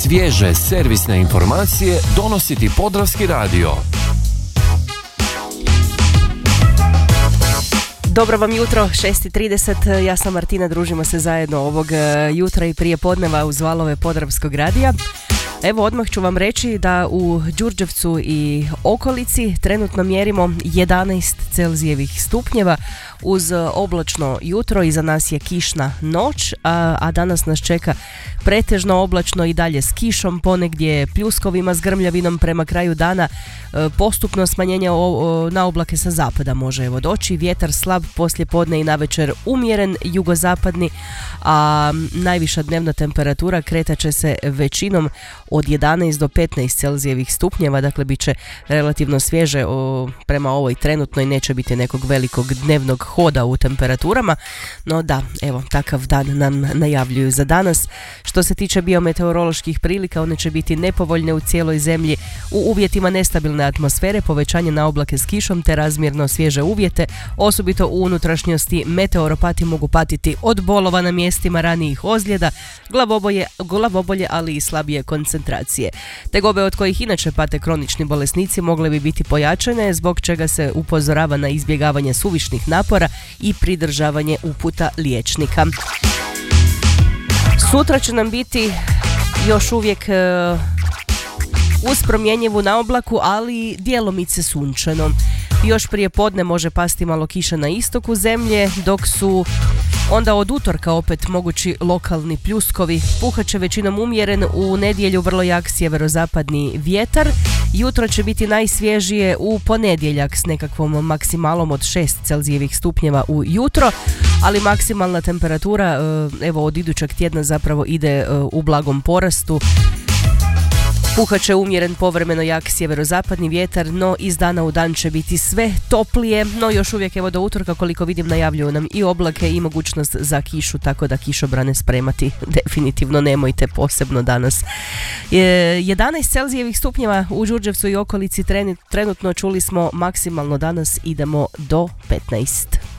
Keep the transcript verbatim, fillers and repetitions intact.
Svježe servisne informacije donosi ti Podravski radio. Dobro vam jutro, šest i trideset, ja sam Martina, družimo se zajedno ovog jutra i prije podneva uz valove Podravskog radija. Evo, odmah ću vam reći da u Đurđevcu i okolici trenutno mjerimo jedanaest Celzijevih stupnjeva uz oblačno jutro. Iza nas je kišna noć, a, a danas nas čeka pretežno oblačno i dalje s kišom, ponegdje pljuskovima s grmljavinom. Prema kraju dana postupno smanjenje na oblake sa zapada može evo doći. Vjetar slab poslije podne i navečer umjeren jugozapadni, a najviša dnevna temperatura kretat će se većinom od jedanaest do petnaest Celzijevih stupnjeva, dakle bit će relativno svježe o, prema ovoj trenutnoj, neće biti nekog velikog dnevnog hoda u temperaturama, no da, evo, takav dan nam najavljuju za danas. Što se tiče biometeoroloških prilika, one će biti nepovoljne u cijeloj zemlji u uvjetima nestabilne atmosfere, povećanje na oblake s kišom te razmjerno svježe uvjete, osobito u unutrašnjosti. Meteoropati mogu patiti od bolova na mjestima ranijih ozljeda, glavobolje, glavobolje ali i slabije koncentracije. Tegobe od kojih inače pate kronični bolesnici mogle bi biti pojačane, zbog čega se upozorava na izbjegavanje suvišnih napora i pridržavanje uputa liječnika. Sutra će nam biti još uvijek e, uz promjenjivu na oblaku, ali djelomice sunčano. Još prije podne može pasti malo kiša na istoku zemlje, dok su onda od utorka opet mogući lokalni pljuskovi. Puhat će većinom umjeren, u nedjelju vrlo jak sjeverozapadni vjetar. Jutro će biti najsvježije u ponedjeljak s nekakvom maksimalom od šest Celzijevih stupnjeva u jutro, ali maksimalna temperatura evo od idućeg tjedna zapravo ide u blagom porastu. Puhat će umjeren povremeno jak sjeverozapadni vjetar, no iz dana u dan će biti sve toplije, no još uvijek evo do utorka koliko vidim najavljuju nam i oblake i mogućnost za kišu, tako da kišobrane spremati definitivno nemojte, posebno danas. jedanaest Celzijevih stupnjeva u Đurđevcu i okolici trenutno, čuli smo, maksimalno danas idemo do petnaest.